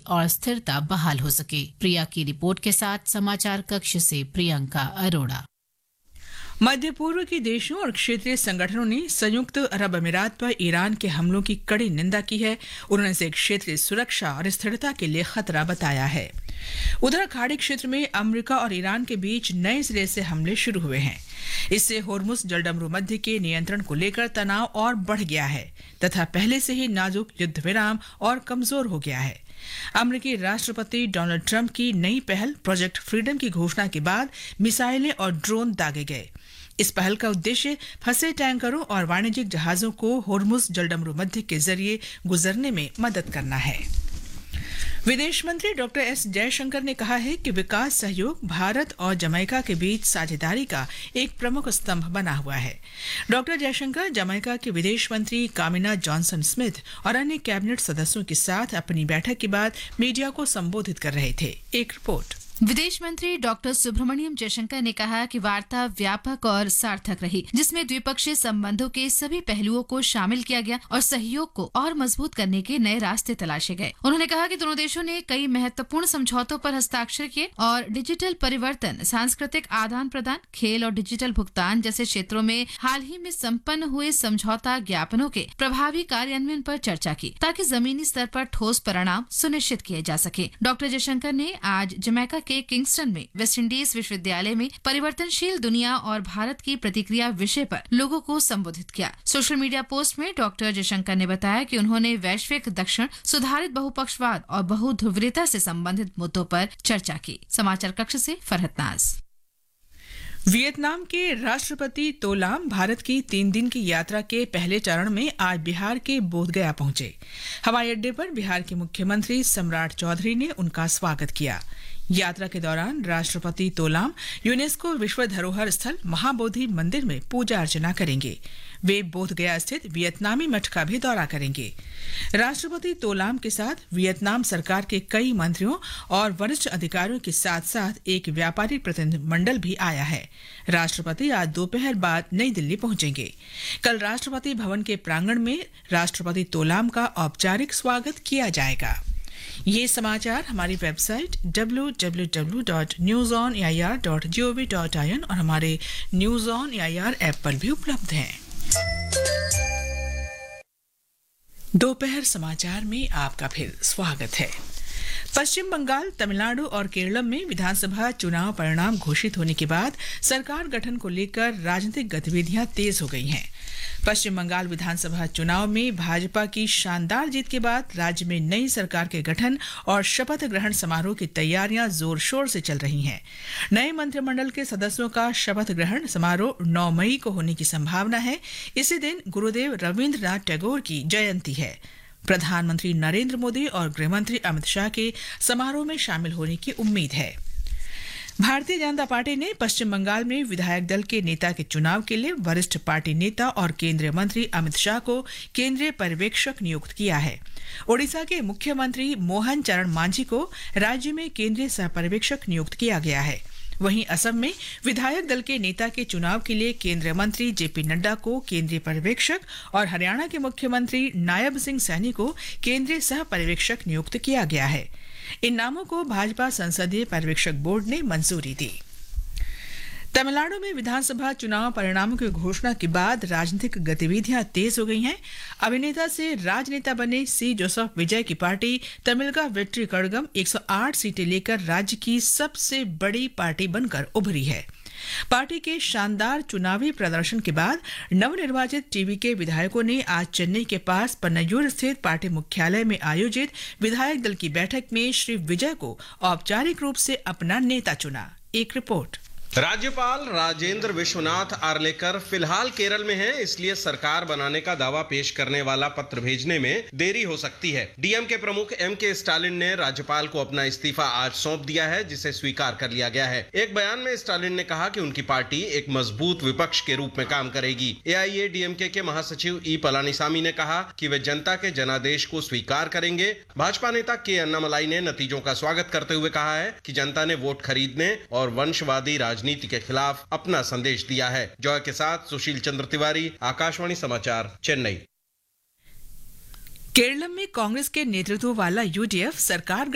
और स्थिरता बहाल हो सके। प्रिया की रिपोर्ट के साथ समाचार कक्ष से प्रियंका अरोड़ा। मध्य पूर्व के देशों और क्षेत्रीय संगठनों ने संयुक्त अरब अमीरात पर ईरान के हमलों की कड़ी निंदा की है। उन्होंने इसे क्षेत्रीय सुरक्षा और स्थिरता के लिए खतरा बताया है। उधर खाड़ी क्षेत्र में अमेरिका और ईरान के बीच नए सिरे से हमले शुरू हुए हैं। इससे होर्मुज जलडमरू मध्य के नियंत्रण को लेकर तनाव और बढ़ गया है तथा पहले से ही नाजुक युद्ध विराम और कमजोर हो गया है। अमेरिकी राष्ट्रपति डोनाल्ड ट्रंप की नई पहल प्रोजेक्ट फ्रीडम की घोषणा के बाद मिसाइलें और ड्रोन दागे गए। इस पहल का उद्देश्य फंसे टैंकरों और वाणिज्यिक जहाजों को होर्मुज जलडमरू मध्य के जरिए गुजरने में मदद करना है। विदेश मंत्री डॉक्टर एस जयशंकर ने कहा है कि विकास सहयोग भारत और जमैका के बीच साझेदारी का एक प्रमुख स्तंभ बना हुआ है। डॉक्टर जयशंकर जमैका के विदेश मंत्री कामिना जॉनसन स्मिथ और अन्य कैबिनेट सदस्यों के साथ अपनी बैठक के बाद मीडिया को संबोधित कर रहे थे। एक रिपोर्ट। विदेश मंत्री डॉक्टर सुब्रमण्यम जयशंकर ने कहा कि वार्ता व्यापक और सार्थक रही, जिसमें द्विपक्षीय संबंधों के सभी पहलुओं को शामिल किया गया और सहयोग को और मजबूत करने के नए रास्ते तलाशे गए। उन्होंने कहा कि दोनों देशों ने कई महत्वपूर्ण समझौतों पर हस्ताक्षर किए और डिजिटल परिवर्तन, सांस्कृतिक आदान प्रदान, खेल और डिजिटल भुगतान जैसे क्षेत्रों में हाल ही में संपन्न हुए समझौता ज्ञापनों के प्रभावी कार्यान्वयन पर चर्चा की, ताकि जमीनी स्तर पर ठोस परिणाम सुनिश्चित किए जा सके। डॉक्टर जयशंकर ने आज जमैका के किंगस्टन में वेस्ट इंडीज विश्वविद्यालय में परिवर्तनशील दुनिया और भारत की प्रतिक्रिया विषय पर लोगों को संबोधित किया। सोशल मीडिया पोस्ट में डॉक्टर जयशंकर ने बताया कि उन्होंने वैश्विक दक्षिण, सुधारित बहुपक्षवाद और बहुध्रुवीयता से संबंधित मुद्दों पर चर्चा की। समाचार कक्ष से फरहत नाज। वियतनाम के राष्ट्रपति तो लाम भारत की 3 दिन की यात्रा के पहले चरण में आज बिहार के बोधगया पहुंचे। हवाई अड्डे पर बिहार के मुख्यमंत्री सम्राट चौधरी ने उनका स्वागत किया। यात्रा के दौरान राष्ट्रपति तोलाम यूनेस्को विश्व धरोहर स्थल महाबोधि मंदिर में पूजा अर्चना करेंगे। वे बोधगया स्थित वियतनामी मठ का भी दौरा करेंगे। राष्ट्रपति तोलाम के साथ वियतनाम सरकार के कई मंत्रियों और वरिष्ठ अधिकारियों के साथ साथ एक व्यापारिक प्रतिनिधिमंडल भी आया है। राष्ट्रपति आज दोपहर बाद नई दिल्ली पहुंचेंगे। कल राष्ट्रपति भवन के प्रांगण में राष्ट्रपति तोलाम का औपचारिक स्वागत किया जाएगा। ये समाचार हमारी वेबसाइट www.newsonair.gov.in और हमारे न्यूज ऑन एआईआर ऐप पर भी उपलब्ध हैं। दोपहर समाचार में आपका फिर स्वागत है। पश्चिम बंगाल, तमिलनाडु और केरल में विधानसभा चुनाव परिणाम घोषित होने के बाद सरकार गठन को लेकर राजनीतिक गतिविधियां तेज हो गई हैं। पश्चिम बंगाल विधानसभा चुनाव में भाजपा की शानदार जीत के बाद राज्य में नई सरकार के गठन और शपथ ग्रहण समारोह की तैयारियां जोर शोर से चल रही हैं। नए मंत्रिमंडल के सदस्यों का शपथ ग्रहण समारोह 9 मई को होने की संभावना है। इसी दिन गुरुदेव रविंद्रनाथ टैगोर की जयंती है। प्रधानमंत्री नरेंद्र मोदी और गृहमंत्री अमित शाह के समारोह में शामिल होने की उम्मीद है। भारतीय जनता पार्टी ने पश्चिम बंगाल में विधायक दल के नेता के चुनाव के लिए वरिष्ठ पार्टी नेता और केंद्रीय मंत्री अमित शाह को केंद्रीय पर्यवेक्षक नियुक्त किया है। ओडिशा के मुख्यमंत्री मोहन चरण मांझी को राज्य में केंद्रीय सहपर्यवेक्षक नियुक्त किया गया है। वहीं असम में विधायक दल के नेता के चुनाव के लिए केंद्रीय मंत्री जेपी नड्डा को केंद्रीय पर्यवेक्षक और हरियाणा के मुख्यमंत्री नायब सिंह सैनी को केंद्रीय सह पर्यवेक्षक नियुक्त किया गया है। इन नामों को भाजपा संसदीय पर्यवेक्षक बोर्ड ने मंजूरी दी। तमिलनाडु में विधानसभा चुनाव परिणामों की घोषणा के बाद राजनीतिक गतिविधियां तेज हो गई हैं। अभिनेता से राजनेता बने सी जोसेफ विजय की पार्टी तमिलगा वेट्री कड़गम 108 सीटें लेकर राज्य की सबसे बड़ी पार्टी बनकर उभरी है। पार्टी के शानदार चुनावी प्रदर्शन के बाद नवनिर्वाचित टीवी के विधायकों ने आज चेन्नई के पास पन्नयूर स्थित पार्टी मुख्यालय में आयोजित विधायक दल की बैठक में श्री विजय को औपचारिक रूप से अपना नेता चुना। एक रिपोर्ट। राज्यपाल राजेंद्र विश्वनाथ आर्लेकर फिलहाल केरल में हैं, इसलिए सरकार बनाने का दावा पेश करने वाला पत्र भेजने में देरी हो सकती है। डीएमके प्रमुख एमके स्टालिन ने राज्यपाल को अपना इस्तीफा आज सौंप दिया है, जिसे स्वीकार कर लिया गया है। एक बयान में स्टालिन ने कहा कि उनकी पार्टी एक मजबूत विपक्ष के रूप में काम करेगी। एआईएडीएमके के महासचिव ई पलानीसामी ने कहा कि वे जनता के जनादेश को स्वीकार करेंगे। भाजपा नेता के अन्नामलाई ने नतीजों का स्वागत करते हुए कहा है कि जनता ने वोट खरीदने और वंशवादी नीति के खिलाफ अपना संदेश दिया है। जॉय के साथ सुशील चंद्र तिवारी, आकाशवाणी समाचार, चेन्नई। केरल में कांग्रेस के नेतृत्व वाला यूडीएफ सरकार